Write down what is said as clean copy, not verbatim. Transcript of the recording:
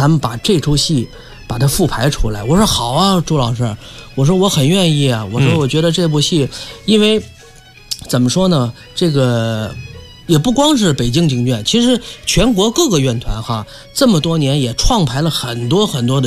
咱们把这出戏把它复排出来。我说好啊，朱老师，我说我很愿意啊，我说我觉得这部戏，因为怎么说呢，这个也不光是北京京剧院，其实全国各个院团哈，这么多年也创排了很多很多的